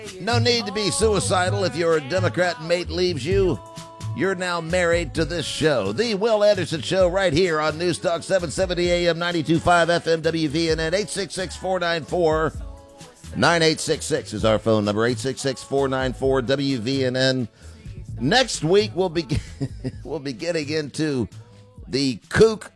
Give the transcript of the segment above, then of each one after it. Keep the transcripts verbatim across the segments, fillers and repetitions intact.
No need to be suicidal if your Democrat mate leaves you. You're now married to this show. The Will Anderson Show right here on News Talk seven seventy A M, ninety-two point five F M W V N N. eight six six, four nine four, nine eight six six is our phone number. eight six six, four nine four, W V N N. Next week, we'll be, we'll be getting into the kook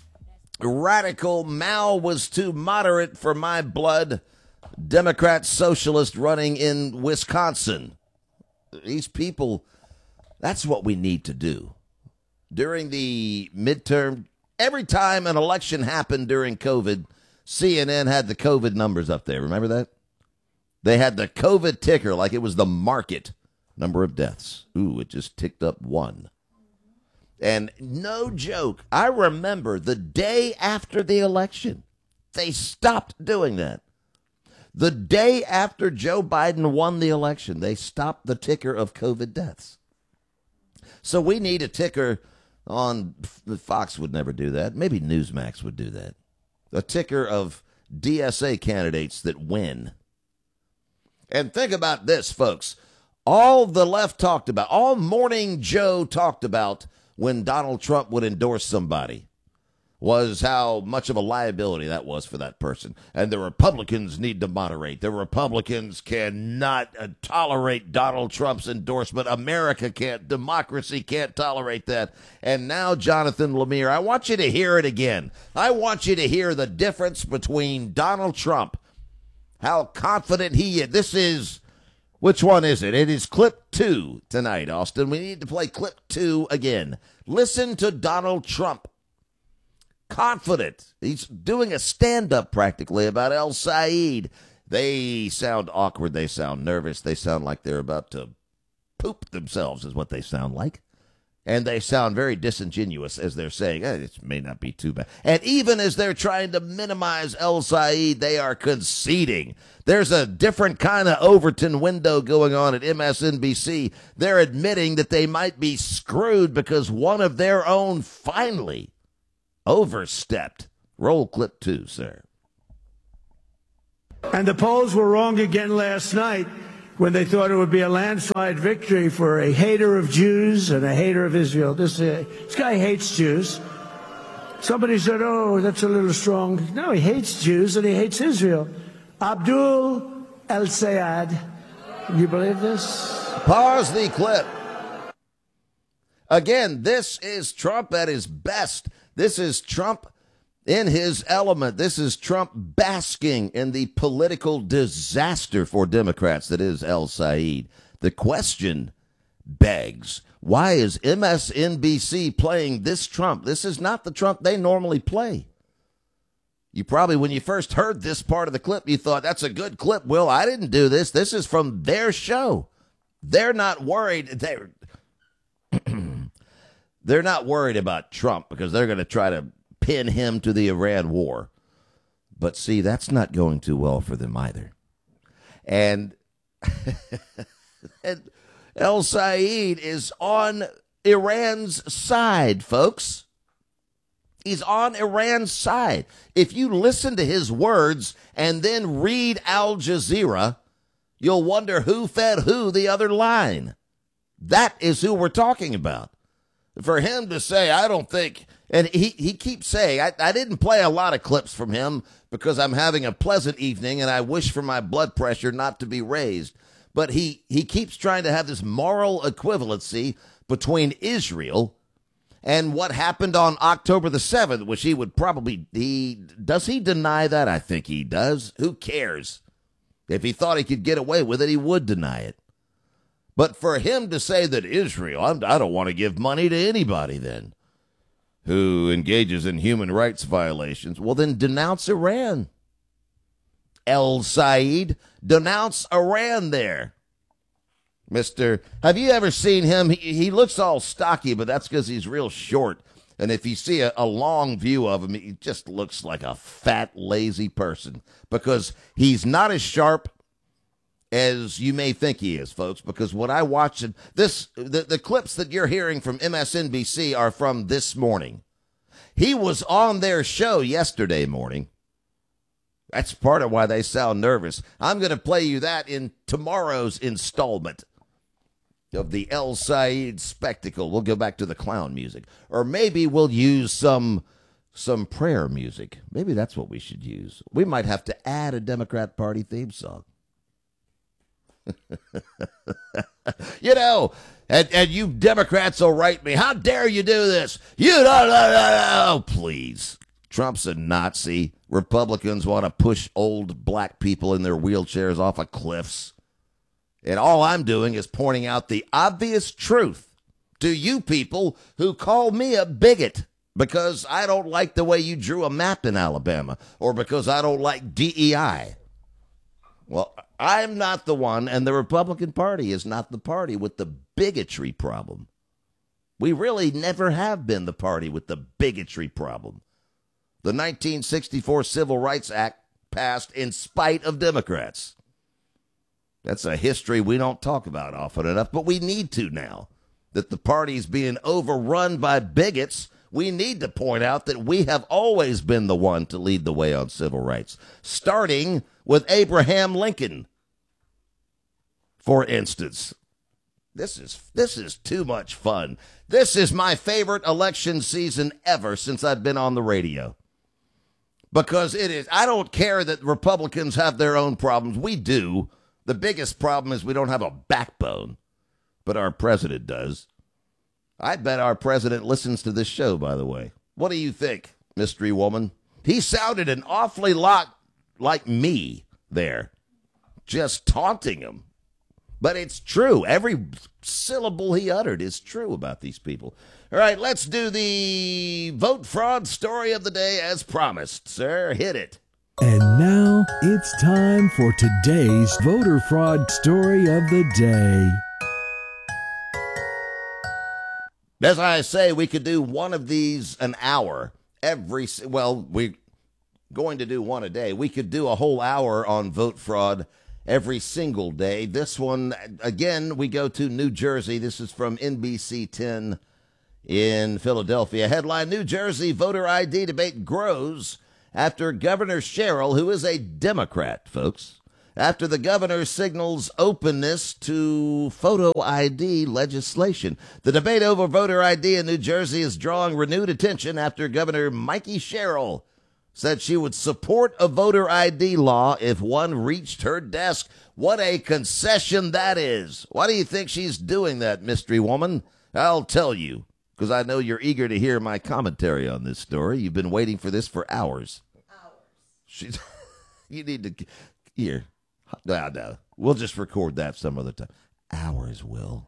radical Mao was too moderate for my blood Democrat socialist running in Wisconsin. These people, that's what we need to do. During the midterm, every time an election happened during COVID, C N N had the COVID numbers up there. Remember that? They had the COVID ticker like it was the market number of deaths. Ooh, it just ticked up one. And no joke, I remember the day after the election, they stopped doing that. The day after Joe Biden won the election, they stopped the ticker of COVID deaths. So we need a ticker on, Fox would never do that. Maybe Newsmax would do that. A ticker of D S A candidates that win. And think about this, folks. All the left talked about, all Morning Joe talked about when Donald Trump would endorse somebody was how much of a liability that was for that person. And the Republicans need to moderate. The Republicans cannot uh, tolerate Donald Trump's endorsement. America can't. Democracy can't tolerate that. And now, Jonathan Lemire, I want you to hear it again. I want you to hear the difference between Donald Trump, how confident he is. This is, which one is it? It is clip two tonight, Austin. We need to play clip two again. Listen to Donald Trump. Confident. He's doing a stand-up practically about El Said. They sound awkward. They sound nervous. They sound like they're about to poop themselves is what they sound like. And they sound very disingenuous as they're saying, eh, it may not be too bad. And even as they're trying to minimize El Said, they are conceding. There's a different kind of Overton window going on at M S N B C. They're admitting that they might be screwed because one of their own finally overstepped. Roll clip two, sir. And the polls were wrong again last night when they thought it would be a landslide victory for a hater of Jews and a hater of Israel. This, uh, this guy hates Jews. Somebody said, oh, that's a little strong. No, he hates Jews and he hates Israel. Abdul El Sayed. Can you believe this? Pause the clip. Again, this is Trump at his best. This is Trump in his element. This is Trump basking in the political disaster for Democrats that is El Said. The question begs, why is M S N B C playing this Trump? This is not the Trump they normally play. You probably, when you first heard this part of the clip, you thought, that's a good clip, Will. I didn't do this. This is from their show. They're not worried. They're, they're not worried about Trump because they're going to try to pin him to the Iran war. But see, that's not going too well for them either. And, and El Said is on Iran's side, folks. He's on Iran's side. If you listen to his words and then read Al Jazeera, you'll wonder who fed who the other line. That is who we're talking about. For him to say, I don't think, and he, he keeps saying, I, I didn't play a lot of clips from him because I'm having a pleasant evening and I wish for my blood pressure not to be raised. But he, he keeps trying to have this moral equivalency between Israel and what happened on October the seventh, which he would probably, he, does he deny that? I think he does. Who cares? If he thought he could get away with it, he would deny it. But for him to say that Israel, I'm, I don't want to give money to anybody then who engages in human rights violations, well, then denounce Iran. El Said, denounce Iran there. Mister, have you ever seen him? He, he looks all stocky, but that's because he's real short. And if you see a, a long view of him, he just looks like a fat, lazy person because he's not as sharp as you may think he is, folks, because what I watched, this, the, the clips that you're hearing from M S N B C are from this morning. He was on their show yesterday morning. That's part of why they sound nervous. I'm going to play you that in tomorrow's installment of the El Said spectacle. We'll go back to the clown music. Or maybe we'll use some some prayer music. Maybe that's what we should use. We might have to add a Democrat Party theme song. You know, and, and you Democrats will write me, how dare you do this? You don't know. Please. Trump's a Nazi. Republicans want to push old black people in their wheelchairs off of cliffs. And all I'm doing is pointing out the obvious truth to you people who call me a bigot because I don't like the way you drew a map in Alabama or because I don't like D E I. Well, I'm not the one, and the Republican Party is not the party with the bigotry problem. We really never have been the party with the bigotry problem. The nineteen sixty-four Civil Rights Act passed in spite of Democrats. That's a history we don't talk about often enough, but we need to now. That the party's being overrun by bigots, we need to point out that we have always been the one to lead the way on civil rights, starting with Abraham Lincoln, for instance. This is this is too much fun. This is my favorite election season ever since I've been on the radio. Because it is, I don't care that Republicans have their own problems. We do. The biggest problem is we don't have a backbone. But our president does. I bet our president listens to this show, by the way. What do you think, mystery woman? He sounded an awfully lot like me there. Just taunting him. But it's true. Every syllable he uttered is true about these people. All right, let's do the vote fraud story of the day as promised. Sir, hit it. And now it's time for today's voter fraud story of the day. As I say, we could do one of these an hour every, well, we're going to do one a day. We could do a whole hour on vote fraud every single day. This one, again, we go to New Jersey. This is from N B C ten in Philadelphia. Headline, New Jersey voter I D debate grows after Governor Sherrill, who is a Democrat, folks, after the governor signals openness to photo I D legislation. The debate over voter I D in New Jersey is drawing renewed attention after Governor Mikey Sherrill said she would support a voter I D law if one reached her desk. What a concession that is. Why do you think she's doing that, mystery woman? I'll tell you, because I know you're eager to hear my commentary on this story. You've been waiting for this for hours. Hours. She's, you need to, here, no, no, we'll just record that some other time. Hours, Will.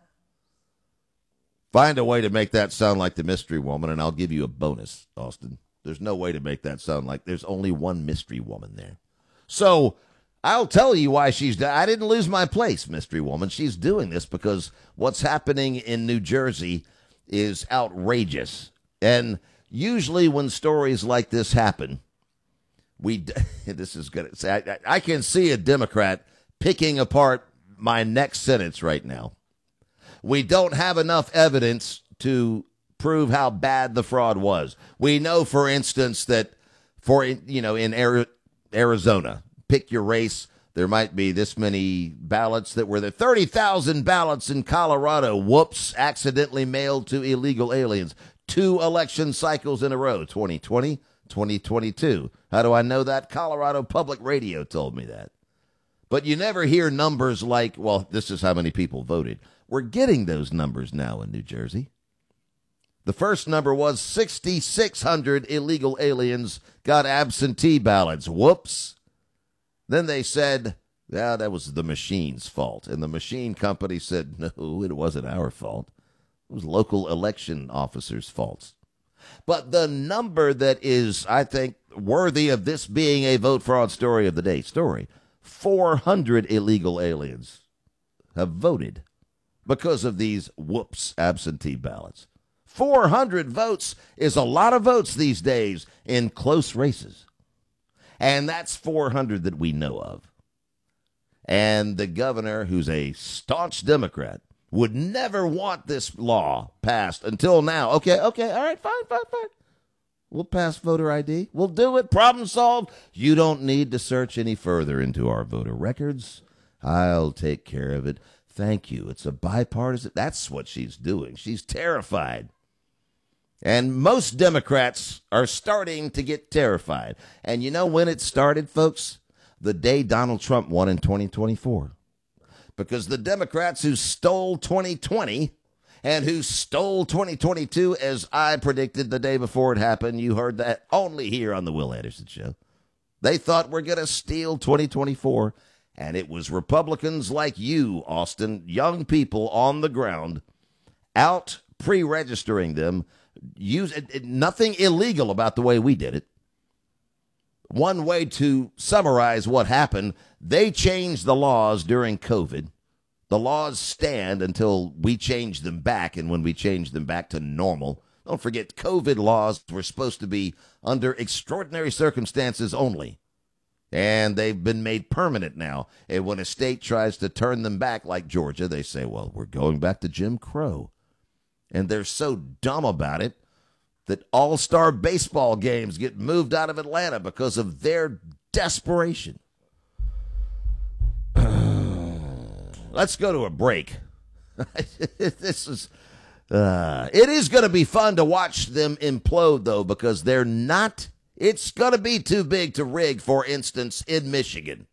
Find a way to make that sound like the mystery woman, and I'll give you a bonus, Austin. There's no way to make that sound like there's only one mystery woman there. So I'll tell you why she's done. I didn't lose my place, mystery woman. She's doing this because what's happening in New Jersey is outrageous. And usually when stories like this happen, we, this is good. I, I can see a Democrat picking apart my next sentence right now. We don't have enough evidence to prove how bad the fraud was. We know, for instance, that for, you know, in Arizona, pick your race, there might be this many ballots that were there. thirty thousand ballots in Colorado. Whoops, accidentally mailed to illegal aliens. Two election cycles in a row, twenty twenty, twenty twenty-two. How do I know that? Colorado Public Radio told me that. But you never hear numbers like, well, this is how many people voted. We're getting those numbers now in New Jersey. The first number was six thousand six hundred illegal aliens got absentee ballots. Whoops. Then they said, yeah, that was the machine's fault. And the machine company said, no, it wasn't our fault. It was local election officers' faults. But the number that is, I think, worthy of this being a vote fraud story of the day story, four hundred illegal aliens have voted because of these whoops absentee ballots. four hundred votes is a lot of votes these days in close races. And that's four hundred that we know of. And the governor, who's a staunch Democrat, would never want this law passed until now. Okay, okay, all right, fine, fine, fine. We'll pass voter I D. We'll do it. Problem solved. You don't need to search any further into our voter records. I'll take care of it. Thank you. It's a bipartisan. That's what she's doing. She's terrified. And most Democrats are starting to get terrified. And you know when it started, folks? The day Donald Trump won in twenty twenty-four. Because the Democrats who stole twenty twenty and who stole twenty twenty-two, as I predicted the day before it happened, you heard that only here on the Will Anderson Show. They thought we're going to steal twenty twenty-four, and it was Republicans like you, Austin, young people on the ground, out pre-registering them. Use nothing illegal about the way we did it. One way to summarize what happened, they changed the laws during COVID. The laws stand until we change them back, and when we change them back to normal. Don't forget, COVID laws were supposed to be under extraordinary circumstances only, and they've been made permanent now. And when a state tries to turn them back, like Georgia, they say, well, we're going back to Jim Crow. And they're so dumb about it that all-star baseball games get moved out of Atlanta because of their desperation. Let's go to a break. This is, uh, it is going to be fun to watch them implode, though, because they're not, it's going to be too big to rig, for instance, in Michigan.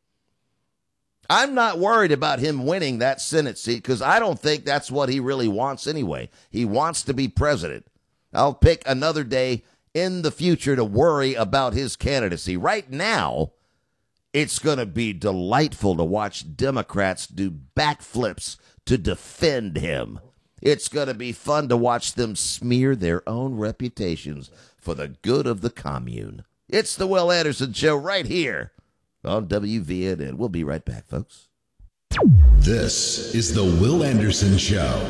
I'm not worried about him winning that Senate seat because I don't think that's what he really wants anyway. He wants to be president. I'll pick another day in the future to worry about his candidacy. Right now, it's going to be delightful to watch Democrats do backflips to defend him. It's going to be fun to watch them smear their own reputations for the good of the commune. It's the Will Anderson Show right here on W V N N. We'll be right back, folks. This is the Will Anderson Show.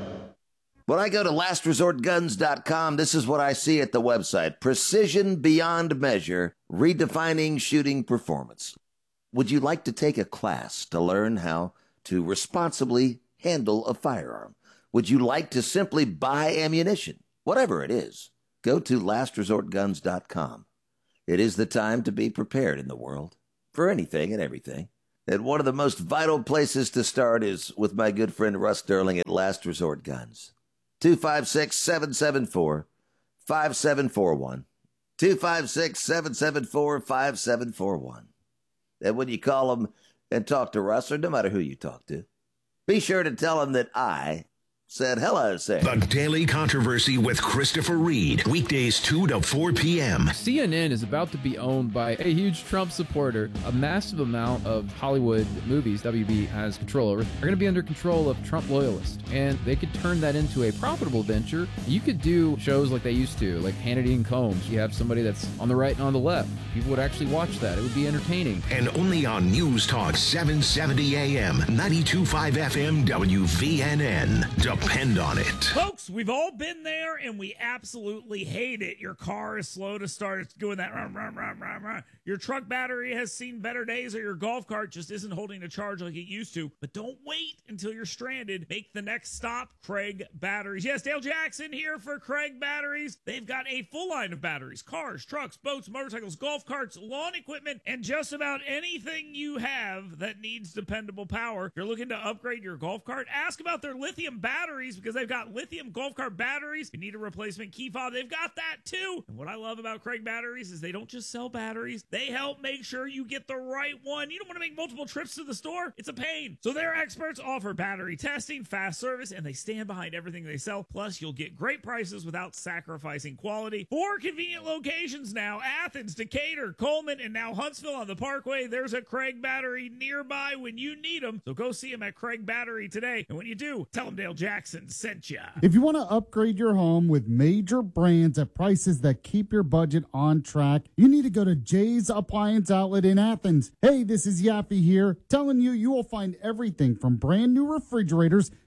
When I go to last resort guns dot com, this is what I see at the website. Precision beyond measure, redefining shooting performance. Would you like to take a class to learn how to responsibly handle a firearm? Would you like to simply buy ammunition? Whatever it is, go to last resort guns dot com. It is the time to be prepared in the world for anything and everything. And one of the most vital places to start is with my good friend Russ Sterling at Last Resort Guns. two five six, seven seven four, five seven four one. two five six, seven seven four, five seven four one. And when you call them and talk to Russ, or no matter who you talk to, be sure to tell him that I said hello, sir. The Daily Controversy with Christopher Reed. Weekdays two to four p.m. C N N is about to be owned by a huge Trump supporter. A massive amount of Hollywood movies W B has control over are going to be under control of Trump loyalists. And they could turn that into a profitable venture. You could do shows like they used to, like Hannity and Combs. You have somebody that's on the right and on the left. People would actually watch that. It would be entertaining. And only on News Talk seven seventy A M, ninety-two point five F M, W V N N. Depend on it. Folks, we've all been there, and we absolutely hate it. Your car is slow to start. It's doing that. Run, run, run, run, run. Your truck battery has seen better days, or your golf cart just isn't holding a charge like it used to. But don't wait until you're stranded. Make the next stop, Craig Batteries. Yes, Dale Jackson here for Craig Batteries. They've got a full line of batteries. Cars, trucks, boats, motorcycles, golf carts, lawn equipment, and just about anything you have that needs dependable power. If you're looking to upgrade your golf cart, ask about their lithium batteries, because they've got lithium golf cart batteries. If you need a replacement key fob, they've got that too. And what I love about Craig Batteries is they don't just sell batteries. They help make sure you get the right one. You don't want to make multiple trips to the store. It's a pain. So their experts offer battery testing, fast service, and they stand behind everything they sell. Plus, you'll get great prices without sacrificing quality. Four convenient locations now: Athens, Decatur, Coleman, and now Huntsville on the Parkway. There's a Craig Battery nearby when you need them. So go see them at Craig Battery today. And when you do, tell them Dale Jackson sent ya. If you want to upgrade your home with major brands at prices that keep your budget on track, you need to go to Jay's Appliance Outlet in Athens. Hey, this is Yaffe here, telling you you will find everything from brand new refrigerators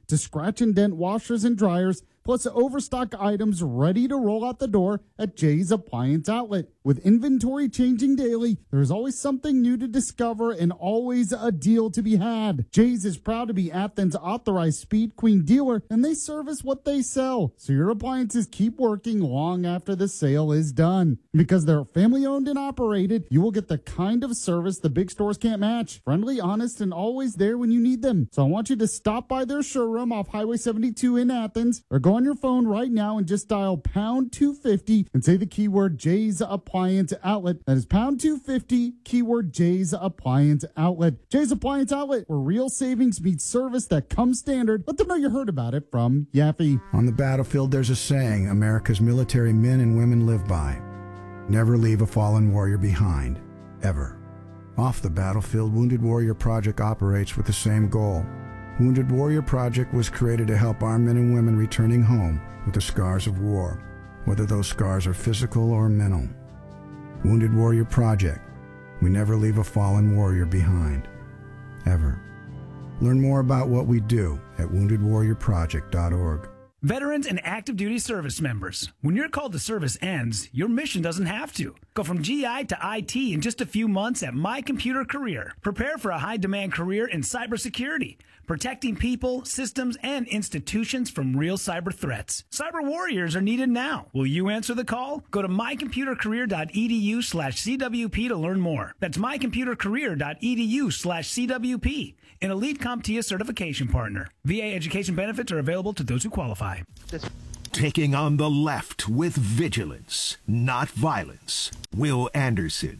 to scratch and dent washers and dryers, plus overstock items ready to roll out the door at Jay's Appliance Outlet. With inventory changing daily, there's always something new to discover and always a deal to be had. Jay's is proud to be Athens' authorized Speed Queen dealer, and they service what they sell, so your appliances keep working long after the sale is done. Because they're family owned and operated, you will get the kind of service the big stores can't match. Friendly, honest, and always there when you need them. So I want you to stop by their showroom off Highway seventy-two in Athens, or go on your phone right now and just dial pound two fifty and say the keyword Jay's Appliance Outlet. That is pound two fifty, keyword Jay's Appliance Outlet. Jay's Appliance Outlet, where real savings meets service that comes standard. Let them know you heard about it from Yaffe. On the battlefield, there's a saying America's military men and women live by. Never leave a fallen warrior behind, ever. Off the battlefield, Wounded Warrior Project operates with the same goal. Wounded Warrior Project was created to help our men and women returning home with the scars of war, whether those scars are physical or mental. Wounded Warrior Project. We never leave a fallen warrior behind, ever. Learn more about what we do at wounded warrior project dot org. Veterans and active duty service members, when your call to service ends, your mission doesn't have to. Go from G I to I T in just a few months at My Computer Career. Prepare for a high-demand career in cybersecurity, protecting people, systems, and institutions from real cyber threats. Cyber warriors are needed now. Will you answer the call? Go to my computer career dot e d u slash c w p to learn more. That's my computer career dot e d u slash c w p. An elite CompTIA certification partner. V A education benefits are available to those who qualify. Taking on the left with vigilance, not violence. Will Anderson.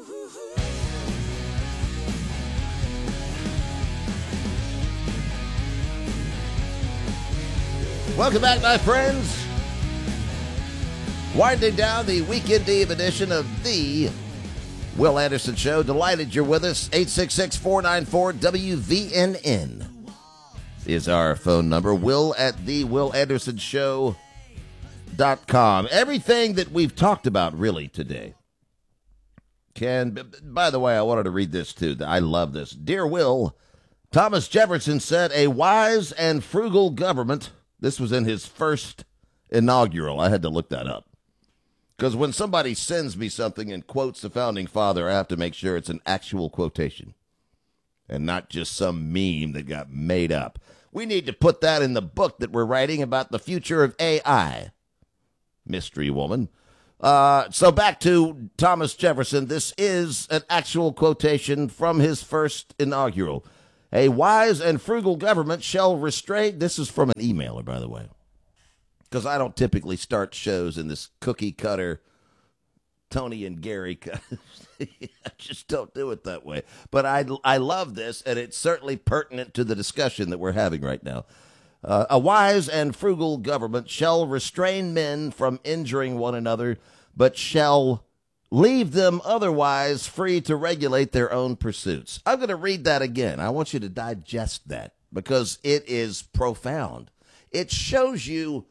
Welcome back, my friends. Winding down the Weekend Eve edition of the Will Anderson Show. Delighted you're with us. eight six six, four nine four, W V N N is our phone number. Will at the Will Anderson Show dot com. Everything that we've talked about really today can, by the way, I wanted to read this too. I love this. Dear Will, Thomas Jefferson said a wise and frugal government. This was in his first inaugural. I had to look that up. Because when somebody sends me something and quotes the Founding Father, I have to make sure it's an actual quotation and not just some meme that got made up. We need to put that in the book that we're writing about the future of A I. Mystery woman. Uh, so back to Thomas Jefferson. This is an actual quotation from his first inaugural. A wise and frugal government shall restrain. This is from an emailer, by the way, because I don't typically start shows in this cookie cutter Tony and Gary. I just don't do it that way. But I, I love this, and it's certainly pertinent to the discussion that we're having right now. Uh, a wise and frugal government shall restrain men from injuring one another, but shall leave them otherwise free to regulate their own pursuits. I'm going to read that again. I want you to digest that because it is profound. It shows you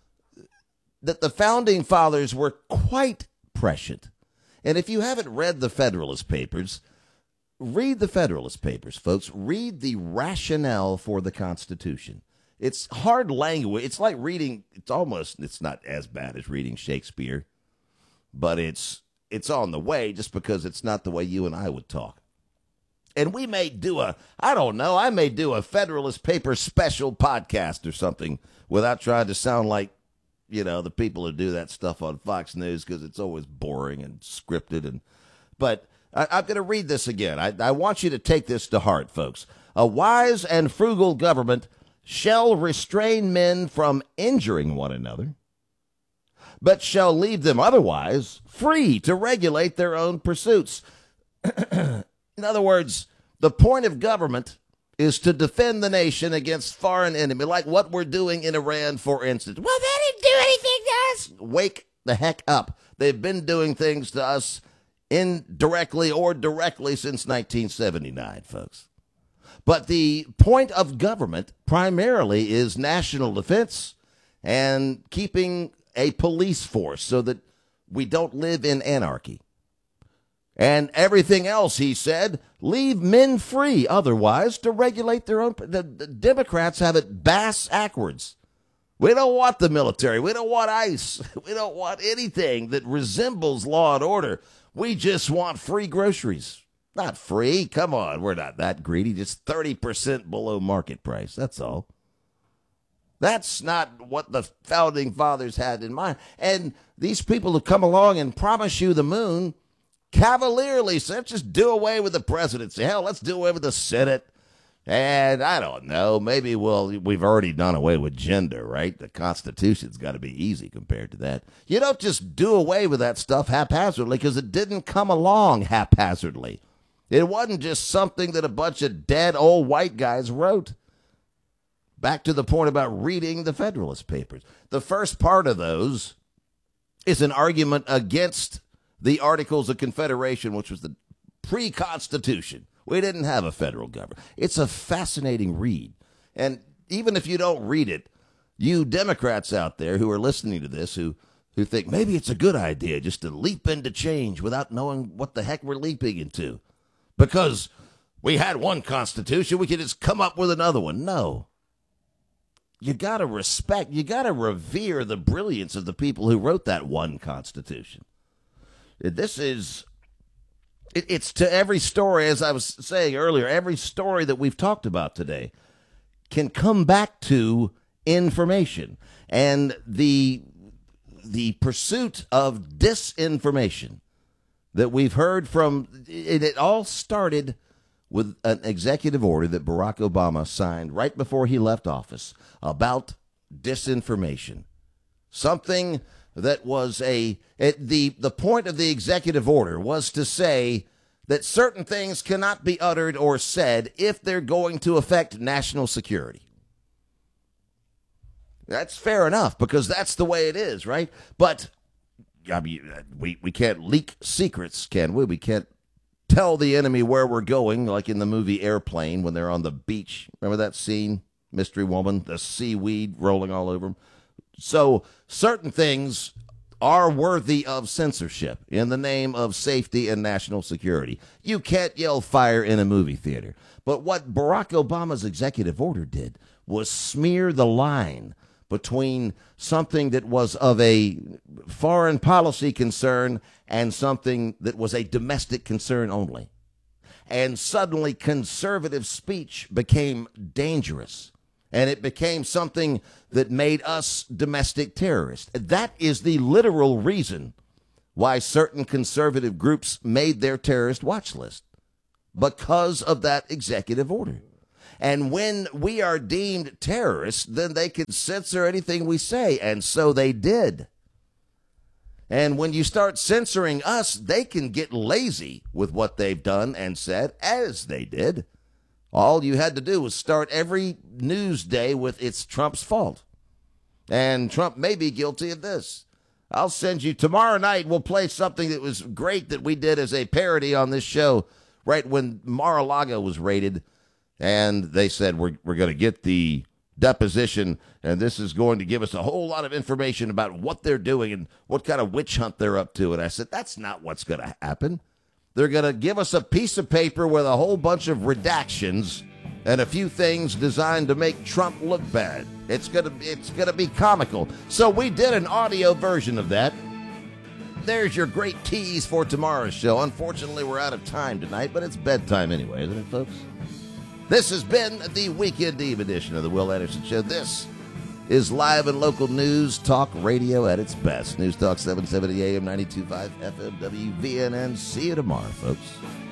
that the Founding Fathers were quite prescient. And if you haven't read the Federalist Papers, read the Federalist Papers, folks. Read the rationale for the Constitution. It's hard language. It's like reading, it's almost, it's not as bad as reading Shakespeare, but it's it's on the way just because it's not the way you and I would talk. And we may do a, I don't know, I may do a Federalist Papers special podcast or something without trying to sound like, you know, the people who do that stuff on Fox News because it's always boring and scripted. And But I, I'm going to read this again. I, I want you to take this to heart, folks. A wise and frugal government shall restrain men from injuring one another, but shall leave them otherwise free to regulate their own pursuits. In other words, the point of government is to defend the nation against foreign enemy, like what we're doing in Iran, for instance. Well, they didn't do anything to us. Wake the heck up. They've been doing things to us indirectly or directly since nineteen seventy-nine, folks. But the point of government primarily is national defense and keeping a police force so that we don't live in anarchy. And everything else, he said, leave men free otherwise to regulate their own. The, the Democrats have it bass backwards. We don't want the military. We don't want ICE. We don't want anything that resembles law and order. We just want free groceries. Not free. Come on. We're not that greedy. Just thirty percent below market price. That's all. That's not what the founding fathers had in mind. And these people who come along and promise you the moon cavalierly said, just do away with the presidency. Hell, let's do away with the Senate. And I don't know, maybe we'll, we've already done away with gender, right? The Constitution's got to be easy compared to that. You don't just do away with that stuff haphazardly because it didn't come along haphazardly. It wasn't just something that a bunch of dead old white guys wrote. Back to the point about reading the Federalist Papers. The first part of those is an argument against the Articles of Confederation, which was the pre-Constitution. We didn't have a federal government. It's a fascinating read. And even if you don't read it, you Democrats out there who are listening to this, who, who think maybe it's a good idea just to leap into change without knowing what the heck we're leaping into. Because we had one Constitution, we could just come up with another one. No. You got to respect, you got to revere the brilliance of the people who wrote that one Constitution. This is... It's to every story, as I was saying earlier, every story that we've talked about today can come back to information. And the the pursuit of disinformation that we've heard from, it, it all started with an executive order that Barack Obama signed right before he left office about disinformation. Something that was a, it, the, the point of the executive order was to say that certain things cannot be uttered or said if they're going to affect national security. That's fair enough because that's the way it is, right? But I mean, we, we can't leak secrets, can we? We can't tell the enemy where we're going, like in the movie Airplane when they're on the beach. Remember that scene? Mystery Woman, the seaweed rolling all over them. So certain things are worthy of censorship in the name of safety and national security. You can't yell fire in a movie theater. But what Barack Obama's executive order did was smear the line between something that was of a foreign policy concern and something that was a domestic concern only. And suddenly conservative speech became dangerous. And it became something that made us domestic terrorists. That is the literal reason why certain conservative groups made their terrorist watch list. Because of that executive order. And when we are deemed terrorists, then they can censor anything we say. And so they did. And when you start censoring us, they can get lazy with what they've done and said, as they did. All you had to do was start every news day with it's Trump's fault. And Trump may be guilty of this. I'll send you tomorrow night. We'll play something that was great that we did as a parody on this show right when Mar-a-Lago was raided. And they said, we're, we're going to get the deposition, and this is going to give us a whole lot of information about what they're doing and what kind of witch hunt they're up to. And I said, that's not what's going to happen. They're going to give us a piece of paper with a whole bunch of redactions and a few things designed to make Trump look bad. It's going to it's going to be comical. So we did an audio version of that. There's your great tease for tomorrow's show. Unfortunately, we're out of time tonight, but it's bedtime anyway, isn't it, folks? This has been the Weekend Eve edition of the Will Anderson Show. This is live and local news talk radio at its best. News Talk seven seventy A M, ninety-two point five F M W V N N. See you tomorrow, folks.